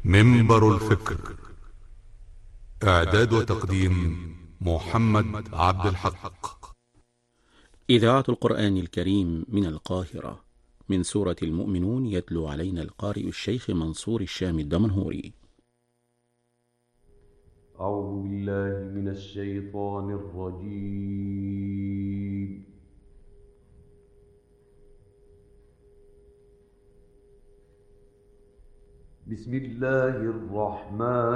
منبر الفكر. إعداد وتقديم محمد عبد الحق. إذاعة القرآن الكريم من القاهرة، من سورة المؤمنون، يتلو علينا القارئ الشيخ منصور الشام الدمنهوري. أعوذ بالله من الشيطان الرجيم. بسم الله الرحمن